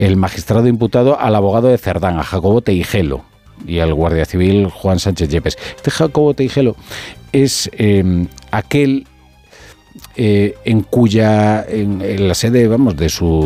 el magistrado imputado al abogado de Cerdán, a Jacobo Teijelo, y al guardia civil Juan Sánchez Yepes. Este Jacobo Teijelo es aquel en la sede, vamos, de su